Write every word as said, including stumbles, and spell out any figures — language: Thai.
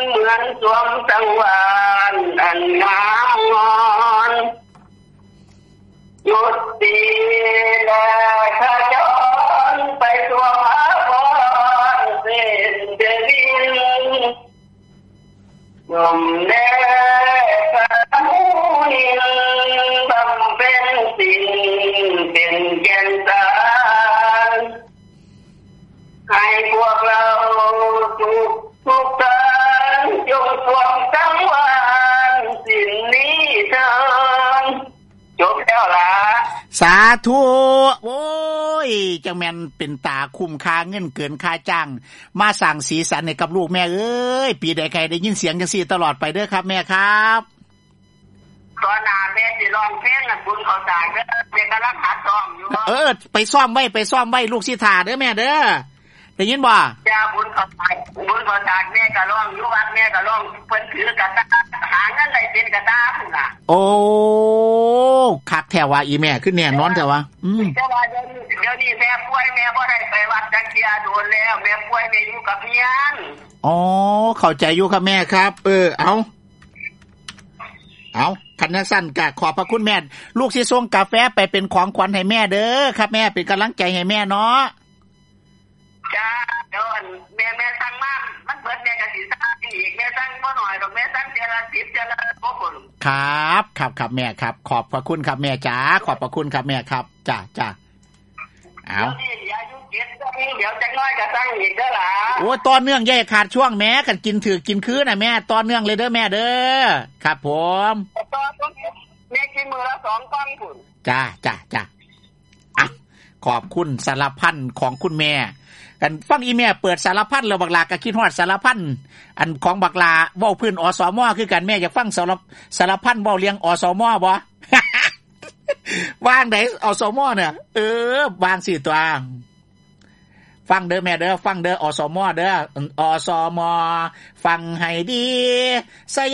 เหมือนสวมสังวานอันงามงอนหยุดตีและขจรไปตัวพระพรเส้นเดวินยมแน่พระมูนินบำเป็นสิ่งเป็นแก่นสารให้พวกเราทุกทุกท่านจงสวมสังวานสิ่งนี้เถิดจบแล้วล่ะสาธุโอ้ยจังแม่นเป็นตาคุ้มค่าเงินเกินค่าจ้างมาสร้างสีสันให้กับลูกแม่เอ้ยปีใดใครได้ยินเสียงจังซี่ตลอดไปเด้อครับแม่ครับตอนหน้าแม่สิร้องเพลงน่ะบุญเขาสร้างเด้อแม่กำลังหาซ้อมอยู่เออไปซ้อมไว้ไปซ้อมไว้ลูกสิท่าเด้อแม่เด้อได้ยินบ่จ้าบุญเขาสร้างบุญเขาสร้างแม่ก็ร้องอยู่วัดแม่ก็ร้องเพิ่นถือกระตาหาเงินได้เป็นกระตาพุ่นน่ะโอ้คักแท้ว่าอีแม่คือแน่นอนแท้ว่าอืมแต่ว่าเดี๋ยวนี้เดี๋ยวนี้แม่ป่วยแม่บ่ได้ไปวัดจักเที่ยโดนแล้วแม่ป่วยแม่อยู่กับเมียนอ๋อเข้าใจอยู่ครับแม่ครับเออเอาเอาคันนั้นสั้นกะขอบพระคุณแม่ลูกสิส่งกาแฟไปเป็นของขวัญให้แม่เด้อครับแม่เป็นกำลังใจให้แม่เนาะจ้าเดี๋ยวแม่แม่สั่งมามันเบิดแม่ก็สิสั่งอีกแม่สั่งบ่น้อยดอกแม่สั่งเดือนละสิบเดือนละบ่คนครับครับครับแม่ครับขอบพระคุณครับแม่จ๋าขอบพระคุณครับแม่ครับจ้าจ้าเอาเดี๋ยวนี้อายุเจ็ดเดี๋ยวจักน้อยก็สั่งอีกเด้อล่ะโอ้ต่อเนื่องอย่าขาดช่วงแม่กันกินถือกินคืนน่ะแม่ต่อเนื่องเลยเด้อแม่เด้อครับผมต่อแม่กินมื้อละสองกล่องพุ่นจ้าจ้าจ้าอ่ะขอบคุณสารพันของคุณแม่กันฟังอีแม่เปิดสารพันแล้วบักลาก็คิดฮอดสารพันอันของบักลาเว้าพื้นอสมคือกันแม่อยากฟังสารสารพันเว้าเลี้ยงอสมบ่ วางได้อสมเนี่ยเออวางสิตัวฟังเด้อแม่เด้อฟังเด้ออสมเด้ออสมฟังให้ดี